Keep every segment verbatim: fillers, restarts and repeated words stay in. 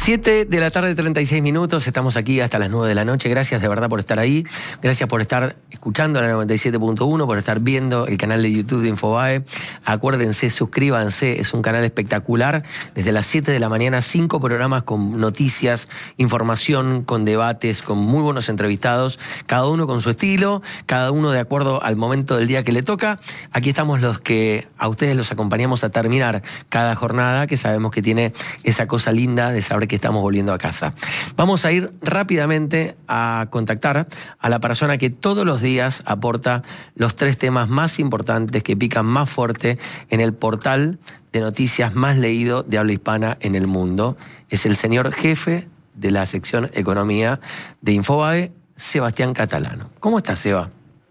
siete de la tarde, treinta y seis minutos, estamos aquí hasta las nueve de la noche. Gracias de verdad por estar ahí, gracias por estar escuchando la noventa y siete punto uno, por estar viendo el canal de YouTube de Infobae. Acuérdense, suscríbanse, es un canal espectacular. Desde las siete de la mañana, cinco programas con noticias, información, con debates, con muy buenos entrevistados, cada uno con su estilo, cada uno de acuerdo al momento del día que le toca. Aquí estamos los que a ustedes los acompañamos a terminar cada jornada, que sabemos que tiene esa cosa linda de saber que estamos volviendo a casa. Vamos a ir rápidamente a contactar a la persona que todos los días aporta los tres temas más importantes que pican más fuerte en el portal de noticias más leído de habla hispana en el mundo. Es el señor jefe de la sección Economía de Infobae, Sebastián Catalano. ¿Cómo estás, Seba?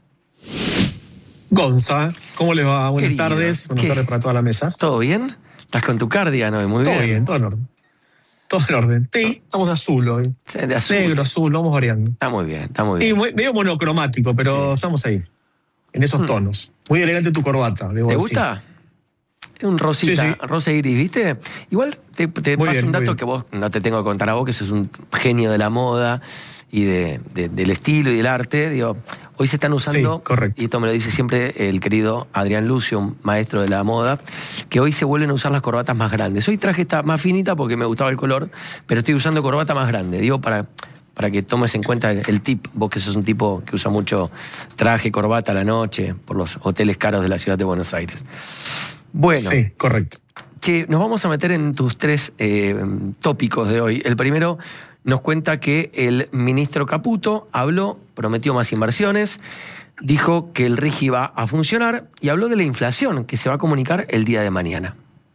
Gonza, ¿cómo les va? Buenas Querido, tardes. Buenas ¿qué? tardes para toda la mesa. ¿Todo bien? ¿Estás con tu cardigan hoy? Muy todo bien. Todo bien, todo en orden. Todo en orden. Sí, estamos de azul hoy. Sí, de azul. Negro, azul, vamos variando. Está muy bien, está muy Sí, bien. muy, medio monocromático, pero Sí. estamos ahí, en esos Mm. tonos. Muy elegante tu corbata, debo ¿Te decir. gusta? Es un rosita, Sí, sí. rosa iris, ¿viste? Igual te, te Muy paso bien, un muy dato bien. que vos no te tengo que contar a vos, que sos un genio de la moda y de, de- del estilo y del arte. Digo, hoy se están usando, Sí, correcto. y esto me lo dice siempre el querido Adrián Lucio, un maestro de la moda, que hoy se vuelven a usar las corbatas más grandes. Hoy traje esta más finita porque me gustaba el color, pero estoy usando corbata más grande. Digo, para... para que tomes en cuenta el, el tip, vos que sos un tipo que usa mucho traje, corbata a la noche, por los hoteles caros de la ciudad de Buenos Aires. Bueno, Sí, correcto. que nos vamos a meter en tus tres eh, tópicos de hoy. El primero nos cuenta que el ministro Caputo habló, prometió más inversiones, dijo que el RIGI va a funcionar y habló de la inflación que se va a comunicar el día de mañana.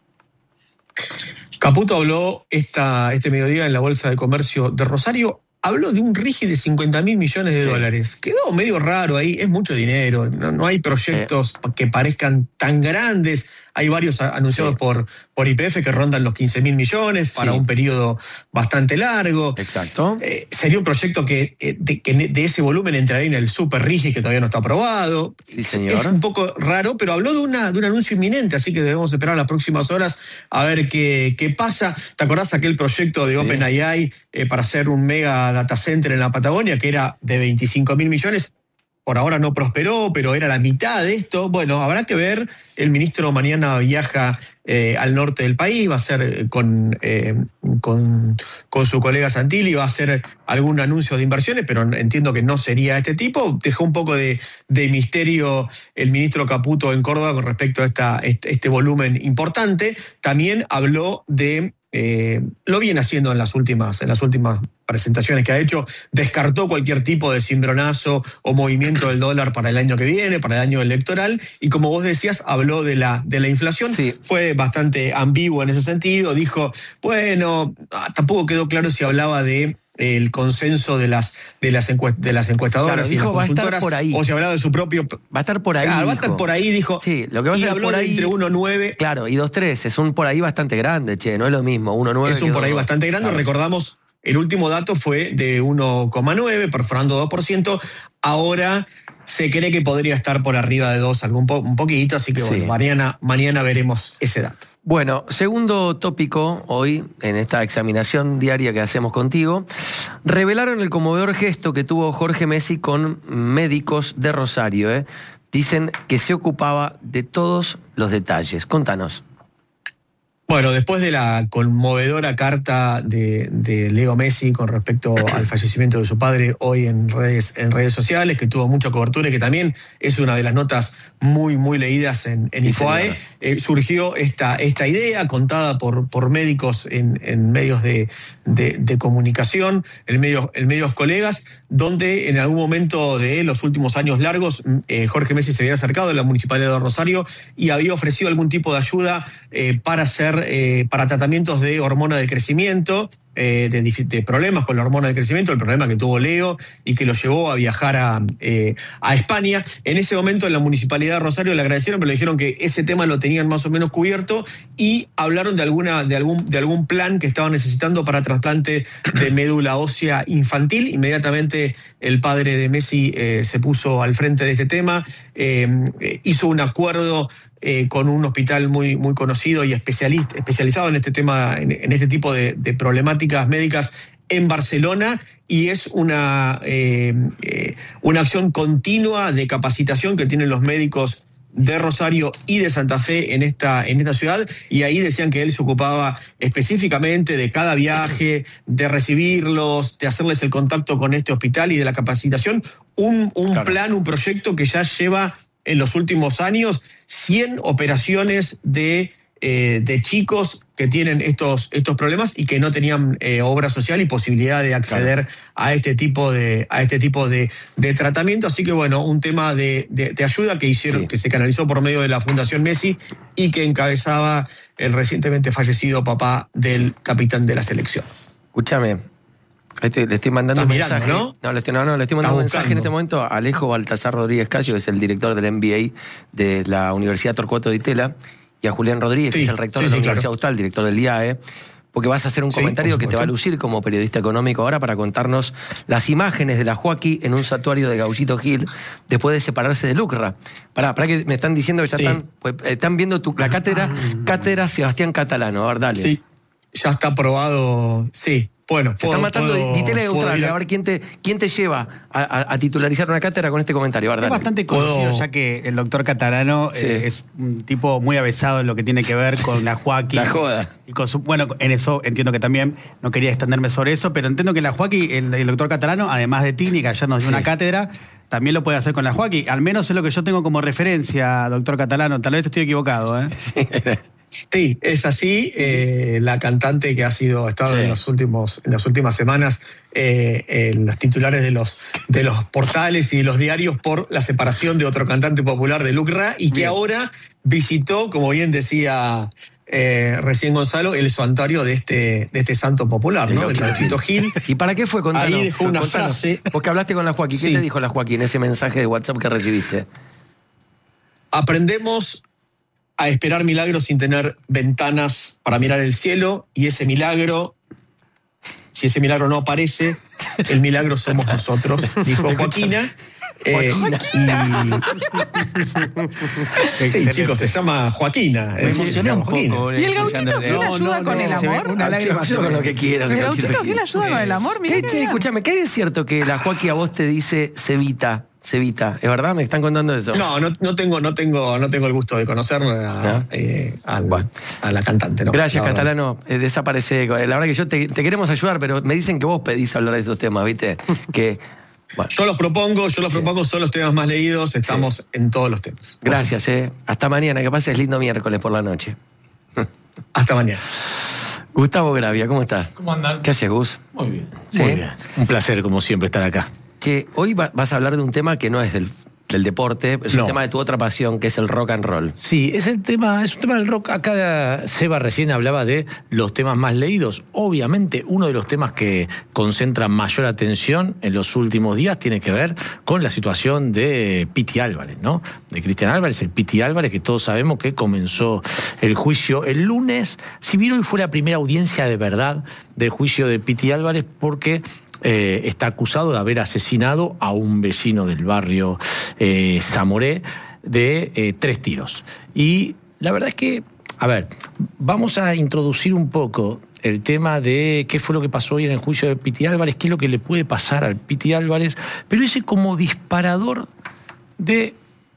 Caputo habló esta, este mediodía en la Bolsa de Comercio de Rosario. Habló de un RIGI de cincuenta mil millones de Sí. dólares. Quedó medio raro ahí, es mucho dinero. No, no hay proyectos que parezcan tan grandes. Hay varios a- anunciados Sí. por, por Y P F que rondan los quince mil millones para Sí. un periodo bastante largo. Exacto. Eh, sería un proyecto que, eh, de, que de ese volumen entraría en el super RIGI que todavía no está aprobado. Sí, señor. Es un poco raro, pero habló de, una, de un anuncio inminente, así que debemos esperar las próximas horas a ver qué, qué pasa. ¿Te acordás aquel proyecto de Sí. OpenAI eh, para hacer un mega data center en la Patagonia que era de veinticinco mil millones? Por ahora no prosperó, pero era la mitad de esto. Bueno, habrá que ver. El ministro mañana viaja eh, al norte del país, va a ser eh, con, eh, con, con su colega Santilli, va a hacer algún anuncio de inversiones, pero entiendo que no sería este tipo. Dejó un poco de, de misterio el ministro Caputo en Córdoba con respecto a esta, este, este volumen importante. También habló de... Eh, lo viene haciendo en las últimas, en las últimas presentaciones que ha hecho, descartó cualquier tipo de cimbronazo o movimiento del dólar para el año que viene, para el año electoral, y como vos decías, habló de la, de la inflación, Sí. fue bastante ambiguo en ese sentido, dijo, bueno, ah, tampoco quedó claro si hablaba de el consenso de las, de las, encuest- de las encuestadoras Claro, y dijo, las va a estar consultoras, por ahí. o si hablaba de su propio... Va a estar por ahí. Claro, va a estar dijo. por ahí, dijo, Sí, lo que va a y ser habló por de ahí. entre uno coma nueve. Claro, y dos coma tres. Es un por ahí bastante grande, che, no es lo mismo. uno coma nueve Es un que por ahí dos. bastante grande. Claro. Recordamos, el último dato fue de uno coma nueve, perforando dos por ciento. Ahora se cree que podría estar por arriba de dos, algún po- un poquito, así que Sí. bueno, mañana, mañana veremos ese dato. Bueno, segundo tópico hoy, en esta examinación diaria que hacemos contigo, revelaron el conmovedor gesto que tuvo Jorge Messi con médicos de Rosario. ¿eh? Dicen que se ocupaba de todos los detalles. Contanos. Bueno, después de la conmovedora carta de, de Leo Messi con respecto al fallecimiento de su padre hoy en redes, en redes sociales, que tuvo mucha cobertura y que también es una de las notas muy, muy leídas en, en Sí, Infobae, eh, surgió esta, esta idea contada por, por médicos en, en medios de, de, de comunicación, en medios, en medios colegas, donde en algún momento de los últimos años largos eh, Jorge Messi se había acercado a la Municipalidad de Rosario y había ofrecido algún tipo de ayuda eh, para hacer eh, para tratamientos de hormona de crecimiento, eh, de, de problemas con la hormona de crecimiento, el problema que tuvo Leo y que lo llevó a viajar a, eh, a España. En ese momento en la Municipalidad de Rosario le agradecieron, pero le dijeron que ese tema lo tenían más o menos cubierto y hablaron de, alguna, de, algún, de algún plan que estaban necesitando para trasplante de médula ósea infantil. Inmediatamente el padre de Messi eh, se puso al frente de este tema, eh, hizo un acuerdo Eh, con un hospital muy, muy conocido y especialista, especializado en este tema, en, en este tipo de, de problemáticas informáticas médicas en Barcelona, y es una, eh, eh, una acción continua de capacitación que tienen los médicos de Rosario y de Santa Fe en esta, en esta ciudad, y ahí decían que él se ocupaba específicamente de cada viaje, de recibirlos, de hacerles el contacto con este hospital y de la capacitación. Un, un claro. plan, un proyecto que ya lleva en los últimos años cien operaciones de, eh, de chicos que tienen estos, estos problemas y que no tenían eh, obra social y posibilidad de acceder claro. a este tipo de, a este tipo de, de tratamiento. Así que bueno, un tema de, de, de ayuda que hicieron, sí. que se canalizó por medio de la Fundación Messi y que encabezaba el recientemente fallecido papá del capitán de la selección. Escúchame, le estoy mandando un mirando, mensaje. ¿no? No, le estoy, no, no, le estoy mandando un mensaje en este momento a Alejo Baltasar Rodríguez Casio, que es el director del M B A de la Universidad Torcuato Di Tella, y a Julián Rodríguez, sí, que es el rector sí, de la sí, Universidad claro. Austral, director del I A E, porque vas a hacer un sí, comentario que te va a lucir como periodista económico ahora para contarnos las imágenes de la Joaquí en un santuario de Gaullito Gil después de separarse de Lucra. Pará, pará que me están diciendo que ya sí. están, pues, están viendo tu, la cátedra, cátedra Sebastián Catalano. A ver, dale. Sí, ya está aprobado, sí. Bueno, se están matando Di Tella de Australia. A ver quién te, quién te lleva a, a, a titularizar una cátedra con este comentario. Ver, es bastante conocido, ¿Puedo? ya que el doctor Catalano sí. eh, es un tipo muy avesado en lo que tiene que ver con la Joaquí. La joda. Y con su, bueno, en eso entiendo que también, no quería extenderme sobre eso, pero entiendo que la Joaquí, el, el doctor Catalano, además de Tini, que ayer nos dio sí. una cátedra, también lo puede hacer con la Joaquí. Al menos es lo que yo tengo como referencia, doctor Catalano. Tal vez estoy equivocado, ¿eh? Sí. Sí, es así. Eh, la cantante que ha sido estado sí. en los últimos en las últimas semanas eh, en los titulares de los de los portales y de los diarios por la separación de otro cantante popular de Lucra y que bien. ahora visitó, como bien decía eh, recién Gonzalo, el santuario de este de este santo popular, ¿no? El Gaullito Gil. ¿Y para qué fue? Contanos, Ahí dejó una contanos. frase. Porque hablaste con la Joaquín. ¿Qué sí. te dijo la Joaquín en ese mensaje de WhatsApp que recibiste? Aprendemos a esperar milagros sin tener ventanas para mirar el cielo, y ese milagro, si ese milagro no aparece, el milagro somos nosotros, dijo Joaquina. Eh, y... sí, chicos, se llama Joaquina. Me emocioné un poco. ¿Y el Gauchito Gil ayuda no, no, con el amor? Una lágrima con lo que quieras. ¿El Gauchito Gil ayuda con el amor? Mira ¿Qué, che, escúchame, ¿qué es cierto que la Joaquí a vos te dice Cevita? Cevita, ¿es verdad? ¿Me están contando eso? No, no, no tengo, no tengo, no tengo el gusto de conocer a, ¿no? eh, a, bueno. a la cantante. ¿no? Gracias, no, Catalano. Eh, desaparece. La verdad que yo te, te queremos ayudar, pero me dicen que vos pedís hablar de esos temas, ¿viste? Que bueno. Yo los propongo, yo los sí. propongo, son los temas más leídos, estamos sí. en todos los temas. Gracias, eh. Hasta mañana, que pases lindo miércoles por la noche. Hasta mañana. Gustavo Gravia, ¿cómo estás? ¿Cómo andan? ¿Qué haces, Gus? Muy bien. ¿Sí? Muy bien. Un placer, como siempre, estar acá. Che, hoy va, vas a hablar de un tema que no es del, del deporte, es no. un tema de tu otra pasión, que es el rock and roll. Sí, es el tema, es un tema del rock. Acá Seba recién hablaba de los temas más leídos. Obviamente, uno de los temas que concentra mayor atención en los últimos días tiene que ver con la situación de Piti Álvarez, ¿no? De Cristian Álvarez, el Piti Álvarez, que todos sabemos que comenzó el juicio el lunes. Si bien hoy fue la primera audiencia de verdad del juicio de Piti Álvarez, porque Eh, está acusado de haber asesinado a un vecino del barrio eh, Zamoré de eh, tres tiros. Y la verdad es que, a ver, vamos a introducir un poco el tema de qué fue lo que pasó hoy en el juicio de Piti Álvarez, qué es lo que le puede pasar al Piti Álvarez, pero ese como disparador de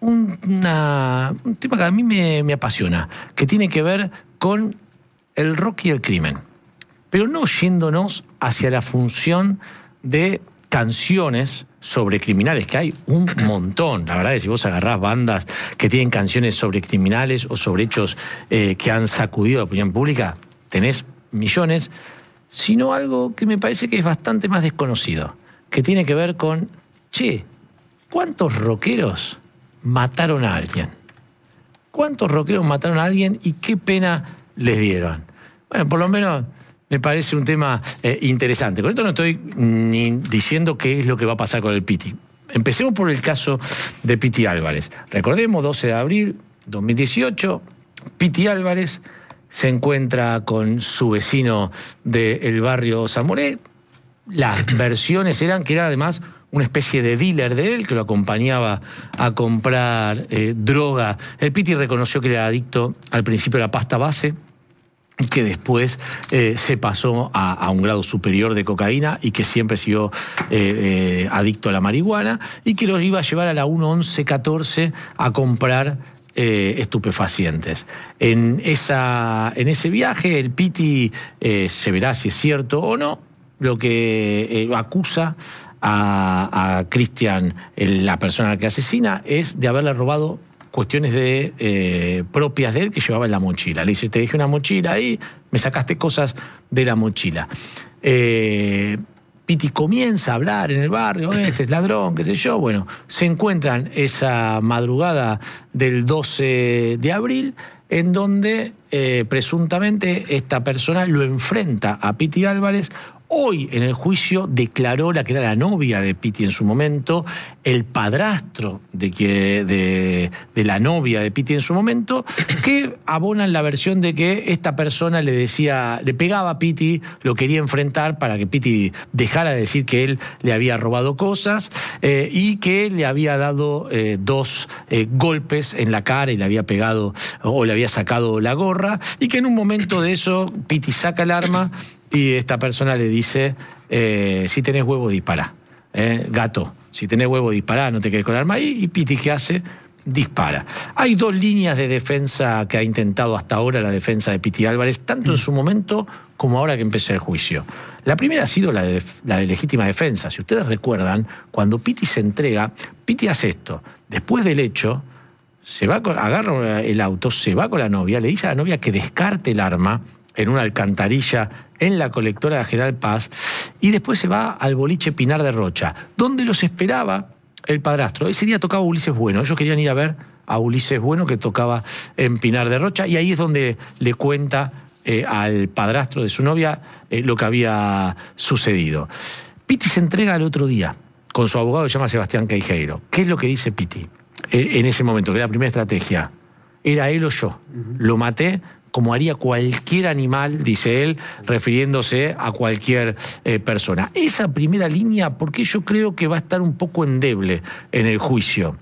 una, un tema que a mí me, me apasiona, que tiene que ver con el rock y el crimen. Pero no yéndonos hacia la función de canciones sobre criminales, que hay un montón. La verdad es que si vos agarrás bandas que tienen canciones sobre criminales o sobre hechos eh, que han sacudido la opinión pública, tenés millones, sino algo que me parece que es bastante más desconocido, que tiene que ver con, che, ¿cuántos rockeros mataron a alguien? ¿Cuántos rockeros mataron a alguien y qué pena les dieron? Bueno, por lo menos me parece un tema eh, interesante. Con esto no estoy ni diciendo qué es lo que va a pasar con el Piti. Empecemos por el caso de Piti Álvarez. Recordemos, doce de abril de dos mil dieciocho, Piti Álvarez se encuentra con su vecino del barrio Zamoré. Las versiones eran que era además una especie de dealer de él, que lo acompañaba a comprar eh, droga. El Piti reconoció que era adicto al principio a la pasta base, y que después eh, se pasó a, a un grado superior de cocaína y que siempre siguió eh, eh, adicto a la marihuana y que los iba a llevar a la uno once catorce a comprar eh, estupefacientes. En, esa, en ese viaje el Piti eh, se verá si es cierto o no, lo que eh, acusa a, a Cristian, la persona que asesina, es de haberle robado cuestiones de, eh, propias de él que llevaba en la mochila. Le dice, te dejé una mochila ahí, me sacaste cosas de la mochila. Eh, Piti comienza a hablar en el barrio, este es ladrón, qué sé yo. Bueno, se encuentran esa madrugada del doce de abril, en donde eh, presuntamente esta persona lo enfrenta a Piti Álvarez. Hoy en el juicio declaró la que era la novia de Piti en su momento, el padrastro de, que, de, de la novia de Piti en su momento, que abonan la versión de que esta persona le decía, le pegaba a Piti, lo quería enfrentar para que Piti dejara de decir que él le había robado cosas eh, y que le había dado eh, dos eh, golpes en la cara y le había pegado o le había sacado la gorra, y que en un momento de eso Piti saca el arma y esta persona le dice, eh, si tenés huevo, dispará. Eh, gato, si tenés huevo, dispará, no te quedes con el arma ahí. Y Piti, ¿qué hace? Dispara. Hay dos líneas de defensa que ha intentado hasta ahora la defensa de Piti Álvarez, tanto en su momento como ahora que empecé el juicio. La primera ha sido la de, la de legítima defensa. Si ustedes recuerdan, cuando Piti se entrega, Piti hace esto. Después del hecho, se va con, agarra el auto, se va con la novia, le dice a la novia que descarte el arma en una alcantarilla en la colectora de General Paz, y después se va al boliche Pinar de Rocha, donde los esperaba el padrastro. Ese día tocaba Ulises Bueno, ellos querían ir a ver a Ulises Bueno, que tocaba en Pinar de Rocha, y ahí es donde le cuenta eh, al padrastro de su novia eh, lo que había sucedido. Piti se entrega al otro día, con su abogado, que se llama Sebastián Queijeiro. ¿Qué es lo que dice Piti eh, en ese momento, que era la primera estrategia? Era él o yo. Lo maté como haría cualquier animal, dice él, refiriéndose a cualquier eh, persona. Esa primera línea, porque yo creo que va a estar un poco endeble en el juicio,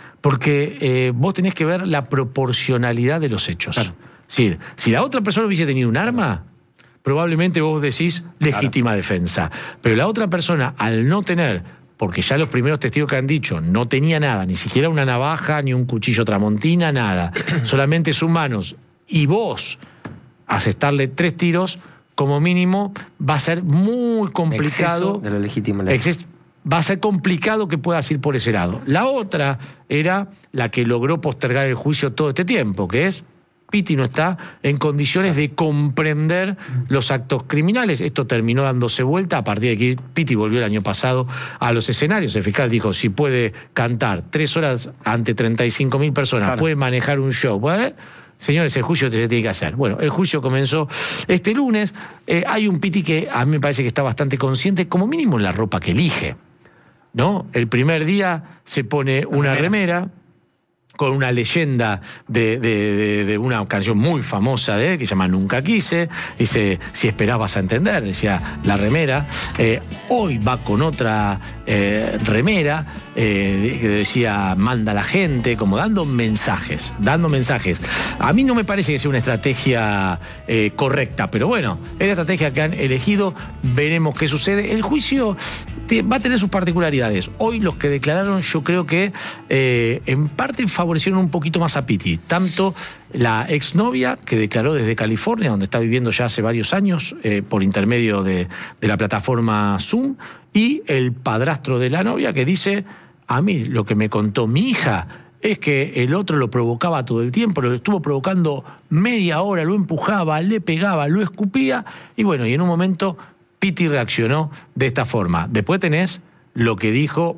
porque eh, vos tenés que ver la proporcionalidad de los hechos. Claro. Sí, si la otra persona hubiese tenido un arma, probablemente vos decís legítima claro. defensa, pero la otra persona, al no tener, porque ya los primeros testigos que han dicho, no tenía nada, ni siquiera una navaja, ni un cuchillo tramontina, nada, solamente sus manos, y vos asestarle tres tiros, como mínimo, va a ser muy complicado. Exceso de la legítima defensa. Va a ser complicado que puedas ir por ese lado. La otra era la que logró postergar el juicio todo este tiempo, que es Piti no está en condiciones de comprender los actos criminales. Esto terminó dándose vuelta a partir de que Piti volvió el año pasado a los escenarios. El fiscal dijo, si puede cantar tres horas ante treinta y cinco mil personas, claro. puede manejar un show, ¿puede? Señores, el juicio se tiene que hacer. Bueno, el juicio comenzó este lunes. Eh, hay un Piti que a mí me parece que está bastante consciente, como mínimo en la ropa que elige, ¿no? El primer día se pone una remera con una leyenda de, de, de, de una canción muy famosa de él, que se llama Nunca Quise, dice, si esperabas a entender, decía la remera. Eh, hoy va con otra eh, remera, eh, que decía, manda a la gente, como dando mensajes, dando mensajes. A mí no me parece que sea una estrategia eh, correcta, pero bueno, es la estrategia que han elegido, veremos qué sucede. El juicio te, va a tener sus particularidades. Hoy los que declararon, yo creo que eh, en parte favorecieron un poquito más a Piti, tanto la exnovia que declaró desde California, donde está viviendo ya hace varios años, eh, por intermedio de, de la plataforma Zoom, y el padrastro de la novia que dice, a mí lo que me contó mi hija es que el otro lo provocaba todo el tiempo, lo estuvo provocando media hora, lo empujaba, le pegaba, lo escupía, y bueno, y en un momento Piti reaccionó de esta forma. Después tenés lo que dijo